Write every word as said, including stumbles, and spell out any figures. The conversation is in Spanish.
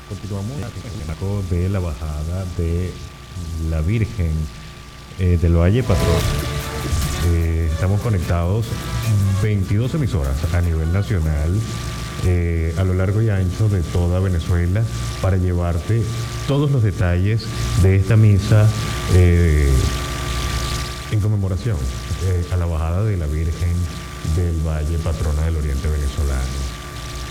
Continuamos en el marco de la bajada de la Virgen eh, del Valle Patrón. Eh, estamos conectados veintidós emisoras a nivel nacional, eh, a lo largo y ancho de toda Venezuela, para llevarte todos los detalles de esta misa eh, en conmemoración eh, a la bajada de la Virgen del Valle, patrona del Oriente venezolano.